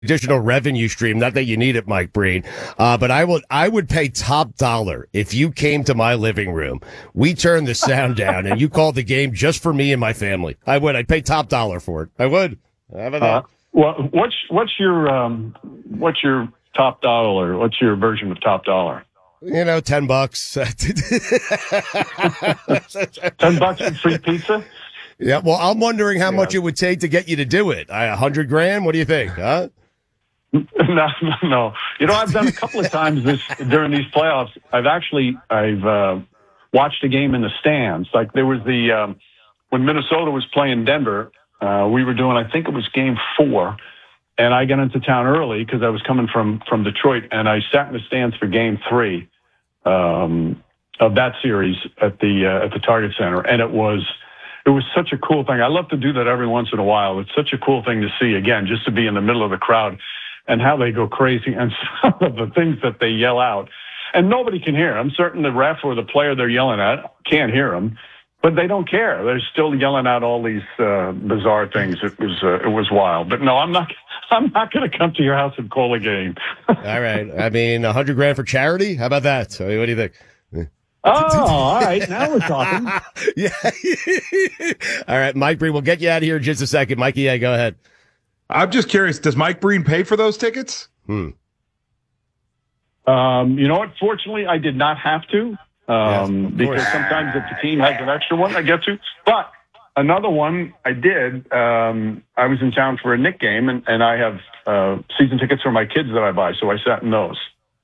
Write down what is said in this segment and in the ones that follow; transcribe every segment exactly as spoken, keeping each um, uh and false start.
additional revenue stream. Not that you need it, Mike Breen, uh, but I would I would pay top dollar if you came to my living room. We turned the sound down and you called the game just for me and my family. I would. I'd pay top dollar for it. I would. How about that? Uh, well, what's what's your um, what's your top dollar? What's your version of top dollar? You know, ten bucks. Ten bucks and free pizza. Yeah. Well, I'm wondering how yeah. much it would take to get you to do it. A hundred grand. What do you think? Huh? No, no, no. You know, I've done a couple of times this during these playoffs. I've actually I've uh, watched a game in the stands. Like there was the um, when Minnesota was playing Denver. Uh, we were doing, I think it was game four, and I got into town early because I was coming from, from Detroit, and I sat in the stands for game three um, of that series at the uh, at the Target Center, and it was it was such a cool thing. I love to do that every once in a while. It's such a cool thing to see, again, just to be in the middle of the crowd and how they go crazy and some of the things that they yell out. And nobody can hear. I'm certain the ref or the player they're yelling at can't hear them. But they don't care. They're still yelling out all these uh, bizarre things. It was uh, it was wild. But no, I'm not. I'm not going to come to your house and call a game. All right. I mean, a hundred grand for charity. How about that? I mean, what do you think? Oh, all right. Now we're talking. Yeah. All right, Mike Breen. We'll get you out of here in just a second. Mikey, yeah, go ahead. I'm just curious. Does Mike Breen pay for those tickets? Hmm. Um, you know what? Fortunately, I did not have to. Um, yes, because sometimes if the team has an extra one, I get to. But another one I did, um, I was in town for a Knick game, and, and I have uh, season tickets for my kids that I buy, so I sat in those.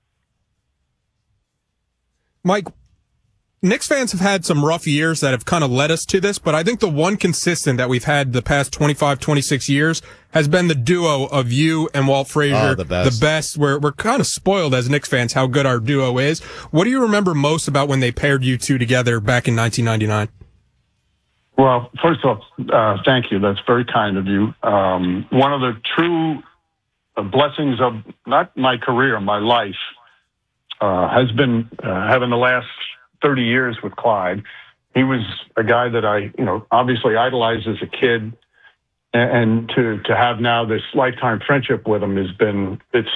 Mike, Knicks fans have had some rough years that have kind of led us to this, but I think the one consistent that we've had the past twenty-five, twenty-six years has been the duo of you and Walt Frazier. Oh, the best. The best. We're, we're kind of spoiled as Knicks fans how good our duo is. What do you remember most about when they paired you two together back in nineteen ninety-nine? Well, first of all, uh, thank you. That's very kind of you. Um, one of the true blessings of not my career, my life, uh, has been uh, having the last thirty years with Clyde. He was a guy that I, you know, obviously idolized as a kid, and to to have now this lifetime friendship with him has been, it's,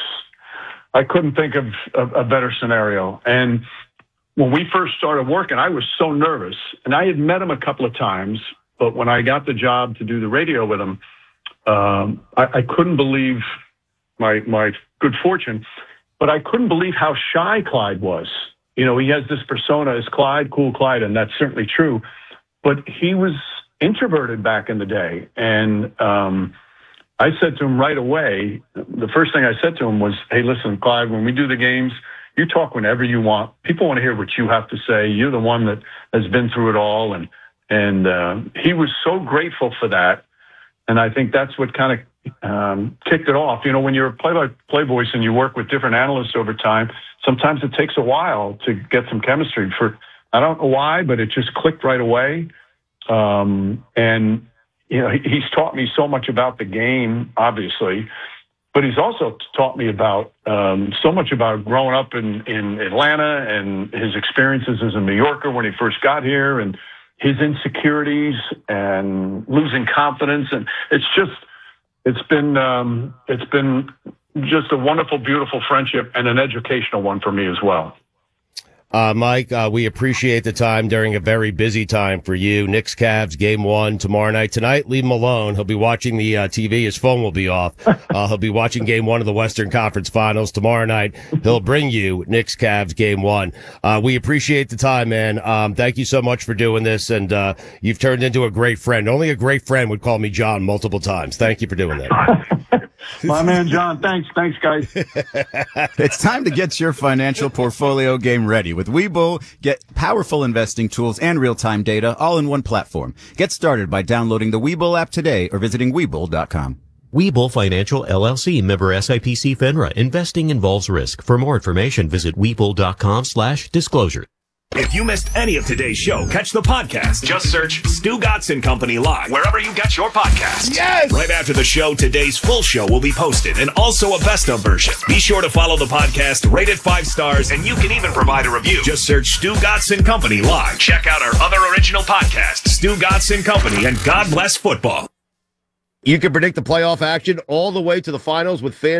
I couldn't think of a, a better scenario. And when we first started working, I was so nervous, and I had met him a couple of times, but when I got the job to do the radio with him, um, I, I couldn't believe my my good fortune, but I couldn't believe how shy Clyde was. You know, he has this persona as Clyde, cool Clyde, and that's certainly true. But he was introverted back in the day. And um, I said to him right away, the first thing I said to him was, hey, listen, Clyde, when we do the games, you talk whenever you want. People want to hear what you have to say. You're the one that has been through it all. And, and uh, he was so grateful for that. And I think that's what kind of um, kicked it off. You know, when you're a play-by-play voice and you work with different analysts over time, sometimes it takes a while to get some chemistry. For I don't know why, but it just clicked right away. Um, and, you know, he, he's taught me so much about the game, obviously, but he's also taught me about um, so much about growing up in, in Atlanta and his experiences as a New Yorker when he first got here, and his insecurities and losing confidence. And it's just, it's been, um, it's been just a wonderful, beautiful friendship, and an educational one for me as well. Uh, Mike, uh, we appreciate the time during a very busy time for you. Knicks Cavs game one tomorrow night. Tonight, leave him alone. He'll be watching the uh, T V. His phone will be off. Uh, he'll be watching game one of the Western Conference Finals tomorrow night. He'll bring you Knicks Cavs game one. Uh, we appreciate the time, man. Um, thank you so much for doing this. And, uh, you've turned into a great friend. Only a great friend would call me John multiple times. Thank you for doing that. My man, John. Thanks. Thanks, guys. It's time to get your financial portfolio game ready. With Webull, get powerful investing tools and real-time data all in one platform. Get started by downloading the Webull app today or visiting Webull dot com. Webull Financial, L L C, member S I P C FINRA. Investing involves risk. For more information, visit Webull dot com slash disclosure. If you missed any of today's show, catch the podcast. Just search Stu Gotson Company Live, wherever you get your podcasts. Yes! Right after the show, today's full show will be posted, and also a best-of version. Be sure to follow the podcast, rate it five stars, and you can even provide a review. Just search Stu Gotson Company Live. Check out our other original podcasts, Stu Gotson Company and God Bless Football. You can predict the playoff action all the way to the finals with Fan